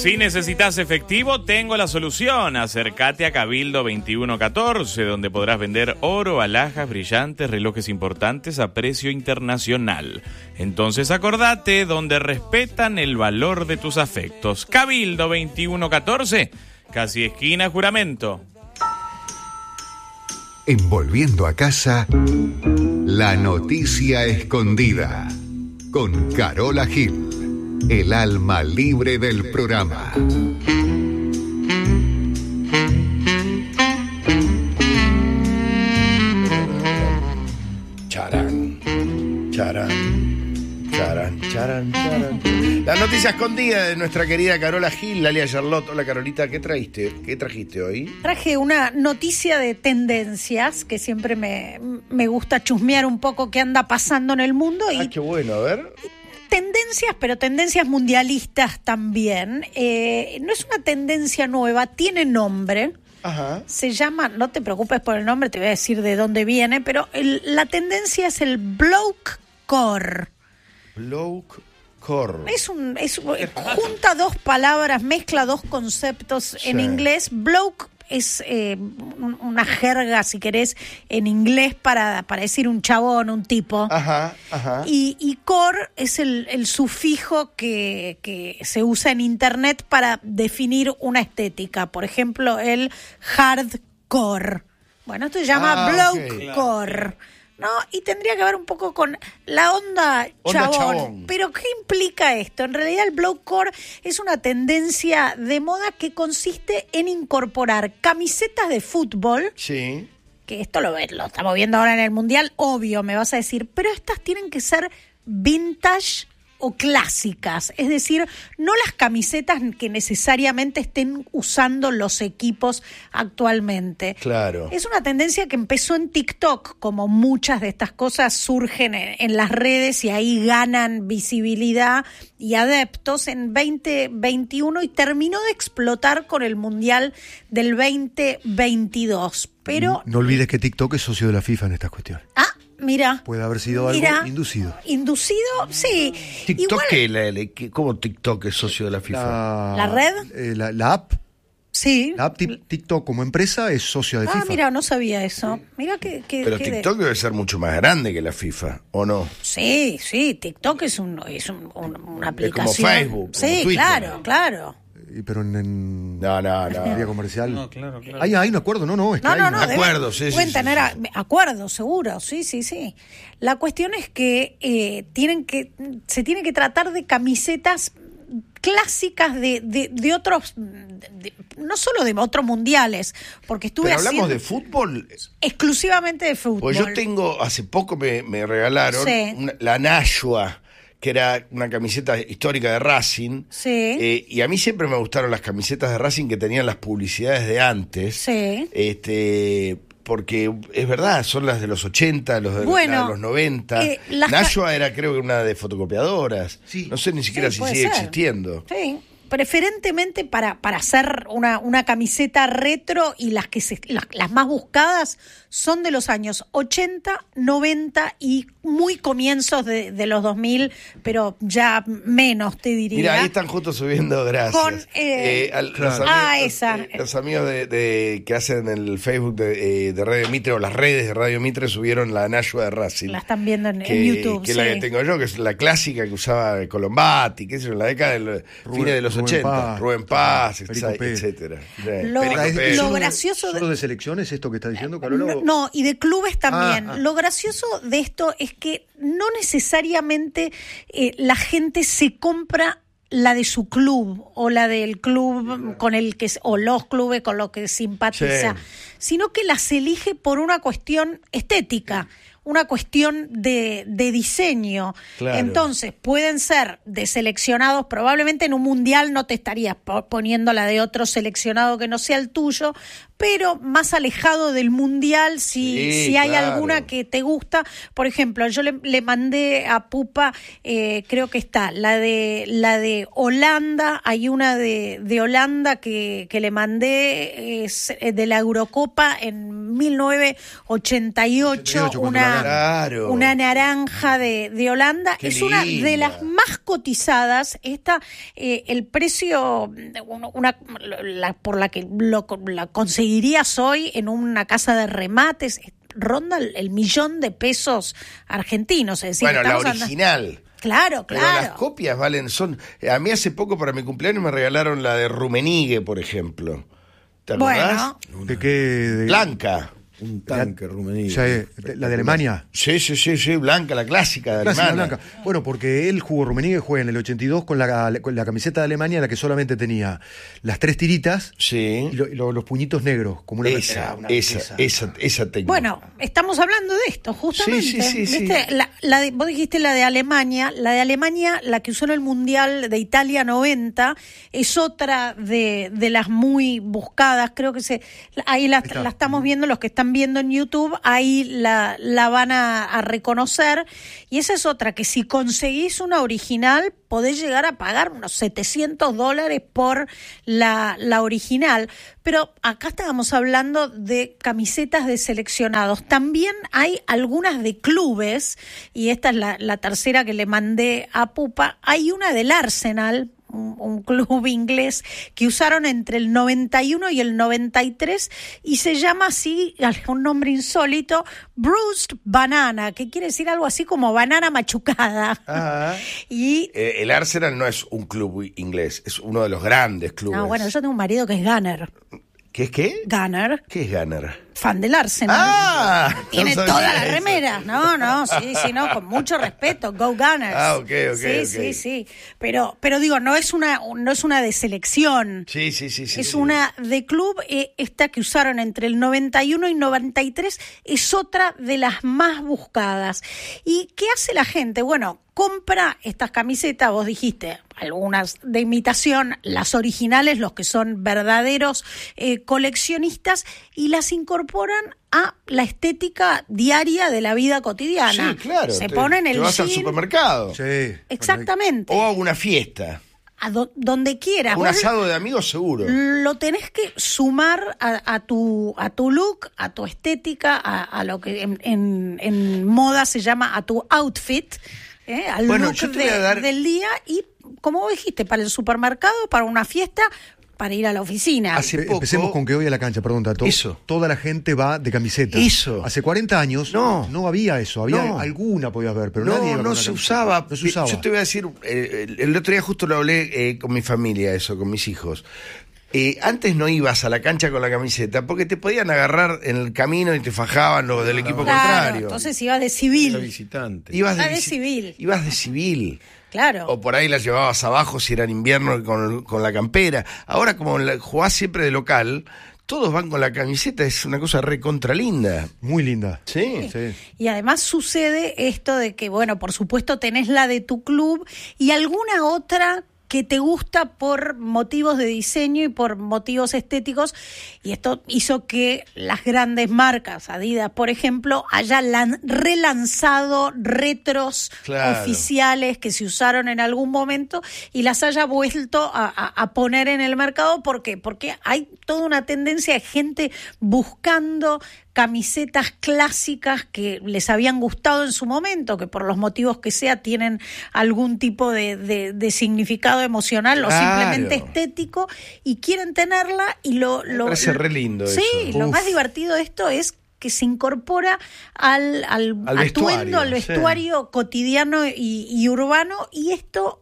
Si necesitas efectivo, tengo la solución. Acércate a Cabildo 2114, donde podrás vender oro, alhajas, brillantes, relojes importantes a precio internacional. Entonces acordate, donde respetan el valor de tus afectos. Cabildo 2114, casi esquina Juramento. En Volviendo a Casa, la noticia escondida. Con Carola Gil, el alma libre del programa. Charán, charán, charán, charán, charán. La noticia escondida de nuestra querida Carola Gil, Lalia Charlotte. Hola Carolita, ¿qué trajiste hoy? Traje una noticia de tendencias, que siempre me gusta chusmear un poco qué anda pasando en el mundo. Qué bueno, a ver. Tendencias, pero tendencias mundialistas también. No es una tendencia nueva, tiene nombre. Ajá. Se llama, no te preocupes por el nombre, te voy a decir de dónde viene, pero la tendencia es el blokecore. Blokecore. Junta dos palabras, mezcla dos conceptos en inglés. Bloke es una jerga, si querés, en inglés para decir un chabón, un tipo. Ajá, ajá. Y core es el sufijo que se usa en internet para definir una estética. Por ejemplo, el hardcore. Bueno, esto se llama blokecore. Okay. ¿No? Y tendría que ver un poco con la onda chabón. Pero ¿qué implica esto? En realidad el blokecore es una tendencia de moda que consiste en incorporar camisetas de fútbol. Sí. Que esto lo estamos viendo ahora en el Mundial, obvio, me vas a decir, pero estas tienen que ser vintage o clásicas, es decir, no las camisetas que necesariamente estén usando los equipos actualmente. Claro. Es una tendencia que empezó en TikTok, como muchas de estas cosas surgen en las redes y ahí ganan visibilidad y adeptos en 2021 y terminó de explotar con el Mundial del 2022. Pero no olvides que TikTok es socio de la FIFA en estas cuestiones. Mira. Puede haber sido algo inducido. ¿Inducido? Sí. ¿TikTok ¿Cómo TikTok es socio de la FIFA? ¿La red? La app. Sí. La app TikTok como empresa es socia de FIFA. Mira, no sabía eso. Mira Pero TikTok debe ser mucho más grande que la FIFA, ¿o no? Sí, TikTok es una aplicación. Es como Facebook, sí, como Twitter. Claro. Pero en no. Vía comercial. No, claro. Hay un acuerdo, no. Es que acuerdo, sí. Pueden tener acuerdos, seguro, sí. La cuestión es que se tiene que tratar de camisetas clásicas de otros, no solo de otros mundiales, porque estuve ¿Pero hablamos de fútbol? Exclusivamente de fútbol. Pues yo tengo, hace poco me regalaron la Nashua, que era una camiseta histórica de Racing. Sí. Y a mí siempre me gustaron las camisetas de Racing que tenían las publicidades de antes. Sí. Porque es verdad, son las de los 80, de los 90. Nashua era, creo que una de fotocopiadoras. Sí. No sé ni siquiera si sigue existiendo. Sí. Preferentemente para hacer una camiseta retro, y las más buscadas son de los años 80, 90 y muy comienzos de los 2000, pero ya menos, te diría. Mira, ahí están justo subiendo, gracias. Con, los amigos que hacen el Facebook de Radio Mitre, o las redes de Radio Mitre, subieron la Nashua de Racing. La están viendo en YouTube. Que es la que tengo yo, que es la clásica que usaba Colombati, qué sé yo, en la década de fines de los 80. Rubén Paz, etcétera. Lo gracioso ¿Solo de selecciones esto que está diciendo, Carola? No, y de clubes también. Lo gracioso de esto es que no necesariamente la gente se compra la de su club o la del club con el que, o los clubes con los que simpatiza, sino que las elige por una cuestión estética, una cuestión de diseño. Claro. Entonces, pueden ser de seleccionados, probablemente en un mundial no te estarías poniendo la de otro seleccionado que no sea el tuyo, pero más alejado del mundial, si hay claro. alguna que te gusta. Por ejemplo, yo le mandé a Pupa, creo que está la de Holanda, hay una de Holanda que le mandé, es de la Eurocopa en 1988, Claro. una naranja de Holanda. Qué es una linda. de las más cotizadas. Esta, el precio, por la que la conseguirías hoy en una casa de remates, ronda el $1.000.000 argentinos. Es decir, Bueno, la estamos original. Claro, Pero las claro. copias son... A mí hace poco para mi cumpleaños me regalaron la de Rummenigge, por ejemplo. ¿Te acordás? Bueno, ¿De qué? Blanca. Un tanque Rummenigge. ¿La de Alemania? Sí, blanca, la clásica de Clásica Alemania. blanca. Bueno, porque él Rummenigge juega en el 82 con la camiseta de Alemania, la que solamente tenía las 3 tiritas Sí. y los puñitos negros, como una Esa técnica. bueno, estamos hablando de esto, justamente. Sí. ¿Viste? Vos dijiste la de Alemania. La de Alemania, la que usó en el Mundial de Italia 90, es otra de las muy buscadas. Creo que ahí la estamos viendo, los que están viendo en YouTube, ahí la van a reconocer. Y esa es otra, que si conseguís una original, podés llegar a pagar unos $700 por la original. Pero acá estábamos hablando de camisetas de seleccionados. También hay algunas de clubes, y esta es la tercera que le mandé a Pupa. Hay una del Arsenal, un club inglés, que usaron entre el 91 y el 93, y se llama así, un nombre insólito, Bruised Banana, que quiere decir algo así como banana machucada. Ah. Y El Arsenal no es un club inglés, es uno de los grandes clubes. no, bueno, yo tengo un marido que es Gunner. ¿Qué es qué? Gunner, ¿Qué es Gunner? fan del Arsenal. ¡Ah! Tiene No sabía todas las eso. remeras. No, sí, no, con mucho respeto. Go Gunners. Ah, ok. Sí. Pero digo, no es una de selección. Sí. Es una de club. Esta que usaron entre el 91 y 93 es otra de las más buscadas. ¿Y qué hace la gente? Bueno, compra estas camisetas, vos dijiste, algunas de imitación, las originales, los que son verdaderos coleccionistas, y las incorporan a la estética diaria de la vida cotidiana. Sí, claro. Se ponen el Te vas al jean. supermercado. Sí. Exactamente. O a una fiesta. Donde quieras. Un Vos asado de amigos seguro. lo tenés que sumar a tu look, a tu estética, a lo que en moda se llama a tu outfit, al Bueno, look yo te voy a dar- del día, y como vos dijiste, para el supermercado, para una fiesta, para ir a la oficina. Hace poco... Empecemos con que hoy a la cancha, perdón, Tato. Eso. Toda la gente va de camiseta. Eso. Hace 40 años no había eso. Había No. alguna, podías ver, pero nadie iba con No una se camiseta. usaba. No se usaba. Yo te voy a decir, el otro día justo lo hablé con mi familia, eso, con mis hijos. Antes no ibas a la cancha con la camiseta porque te podían agarrar en el camino y te fajaban los del equipo Claro, contrario. entonces ibas de Era civil. visitante. Ibas de civil. Ibas de civil. Claro. O por ahí la llevabas abajo si era en invierno con la campera. Ahora, como jugás siempre de local, todos van con la camiseta, es una cosa re contra linda. Muy linda. Sí. Sí. Y además sucede esto de que, bueno, por supuesto tenés la de tu club y alguna otra que te gusta por motivos de diseño y por motivos estéticos, y esto hizo que las grandes marcas, Adidas, por ejemplo, hayan relanzado retros Claro. oficiales que se usaron en algún momento y las haya vuelto a poner en el mercado. ¿Por qué? Porque hay toda una tendencia de gente buscando camisetas clásicas que les habían gustado en su momento, que por los motivos que sea tienen algún tipo de significado emocional o Claro. simplemente estético, y quieren tenerla, y Me parece re lindo sí, eso. lo Uf. más divertido de esto es que se incorpora al vestuario, atuendo, al sí. vestuario cotidiano y urbano. Y esto,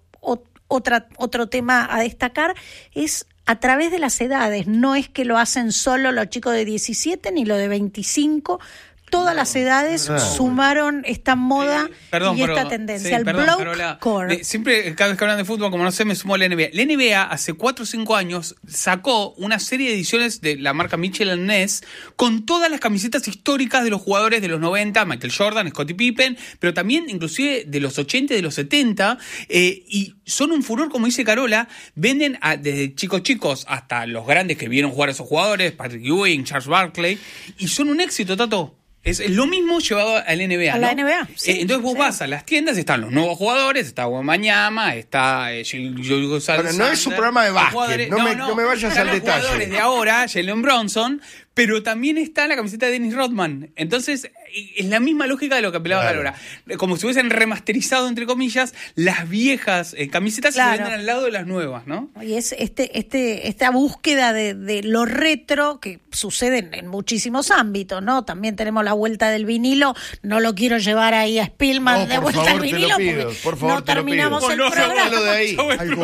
otro tema a destacar, es a través de las edades. No es que lo hacen solo los chicos de 17 ni los de 25, todas las edades sumaron esta moda y esta tendencia, el bloke core. Siempre, cada vez que hablan de fútbol, como no sé, me sumo a la NBA. La NBA hace 4 o 5 años sacó una serie de ediciones de la marca Mitchell & Ness con todas las camisetas históricas de los jugadores de los 90, Michael Jordan, Scottie Pippen, pero también inclusive de los 80 y de los 70, y son un furor, como dice Carola. Venden desde chicos hasta los grandes que vieron jugar a esos jugadores, Patrick Ewing, Charles Barkley, y son un éxito, Tato. Es lo mismo llevado al NBA. A la NBA. Sí, entonces vos vas a las tiendas, están los nuevos jugadores, está Wembanyama, está Julio Sander. No es un programa de básquet, no me vayas al detalle. Los jugadores de ahora, Jalen Brunson, pero también está la camiseta de Dennis Rodman. Entonces, es la misma lógica de lo que apelaba Carola. Como si hubiesen remasterizado, entre comillas, las viejas camisetas y se venden al lado de las nuevas, ¿no? Y es esta búsqueda de lo retro que sucede en muchísimos ámbitos, ¿no? También tenemos la vuelta del vinilo. No lo quiero llevar ahí a Spillman de vuelta al vinilo, por favor, no terminamos el programa. De ahí.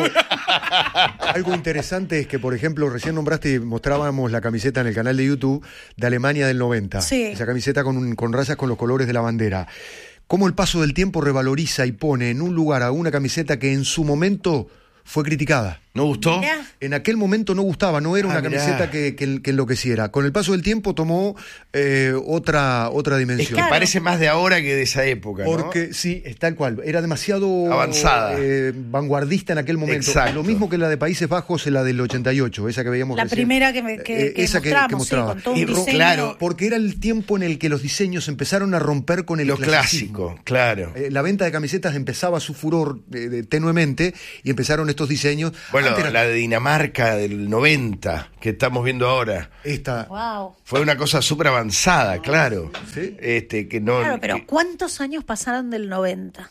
Algo interesante es que, por ejemplo, recién nombraste y mostrábamos la camiseta en el canal de YouTube de Alemania del 90. Sí. Esa camiseta con rayas con los colores de la bandera. Cómo el paso del tiempo revaloriza y pone en un lugar a una camiseta que en su momento fue criticada. ¿No gustó? Mirá. En aquel momento no gustaba, no era una camiseta que enloqueciera. Con el paso del tiempo tomó otra dimensión. Es que parece más de ahora que de esa época, ¿no? Porque sí, es tal cual. Era demasiado avanzada, vanguardista en aquel momento. Exacto. Lo mismo que la de Países Bajos, la del 88, esa que veíamos la recién. primera que mostraba. Sí, con todo un diseño. Claro, porque era el tiempo en el que los diseños empezaron a romper con el lo clásico, claro. La venta de camisetas empezaba su furor tenuemente y empezaron estos diños. Bueno, la de Dinamarca del 90 que estamos viendo ahora. Esta fue una cosa súper avanzada, claro. ¿Sí? Claro, pero ¿cuántos años pasaron del 90?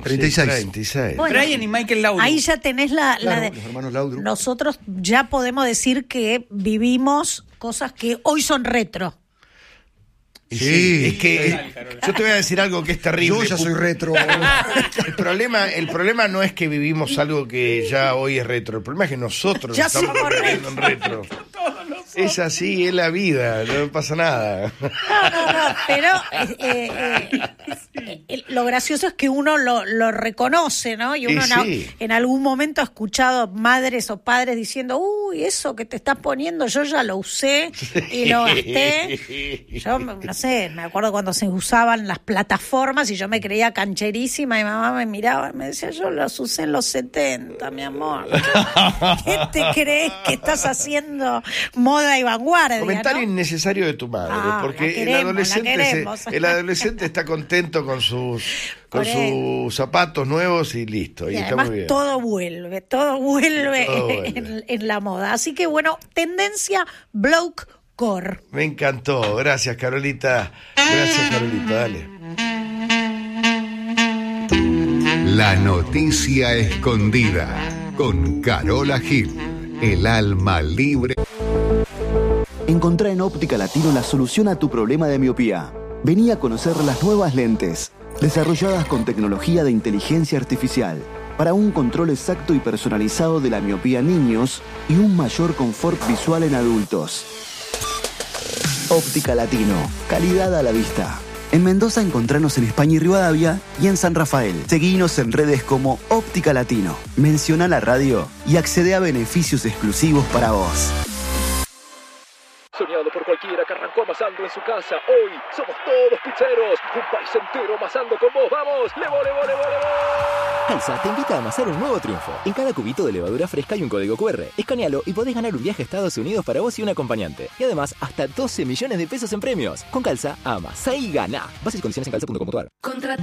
36. Bueno, Brian y Michael Laudrup. Ahí ya tenés la de los hermanos Laudrup. Nosotros ya podemos decir que vivimos cosas que hoy son retro. Sí, es que yo te voy a decir algo que es terrible. Yo ya soy retro. El problema no es que vivimos algo que ya hoy es retro. El problema es que nosotros ya estamos convirtiendo en retro. Es así, es la vida, no pasa nada. No, pero lo gracioso es que uno lo reconoce, ¿no? Y uno en algún momento ha escuchado madres o padres diciendo, uy, eso que te estás poniendo yo ya lo usé y lo gasté. Yo, no sé, me acuerdo cuando se usaban las plataformas y yo me creía cancherísima y mamá me miraba y me decía, yo los usé en los 70, mi amor. ¿Qué te crees que estás haciendo moda y vanguardia? Comentario ¿no? innecesario de tu madre, porque el adolescente está contento con sus zapatos nuevos y listo. Y está además muy bien. todo vuelve en la moda. Así que bueno, tendencia bloke core. Me encantó, gracias Carolita. Dale. La noticia escondida con Carola Gil, el alma libre. Encontrá en Óptica Latino la solución a tu problema de miopía. Vení a conocer las nuevas lentes, desarrolladas con tecnología de inteligencia artificial, para un control exacto y personalizado de la miopía en niños y un mayor confort visual en adultos. Óptica Latino, calidad a la vista. En Mendoza encontranos en España y Rivadavia y en San Rafael. Seguinos en redes como Óptica Latino. Menciona la radio y accede a beneficios exclusivos para vos. Soñado por cualquiera que arrancó amasando en su casa. Hoy somos todos pizzeros. Un país entero amasando con vos. ¡Vamos! ¡Levo! Alsa te invita a amasar un nuevo triunfo. En cada cubito de levadura fresca hay un código QR. Escanealo y podés ganar un viaje a Estados Unidos para vos y un acompañante. Y además, hasta 12 millones de pesos en premios. Con Calza, amasá y gana. Bases y condiciones en calza.com.ar.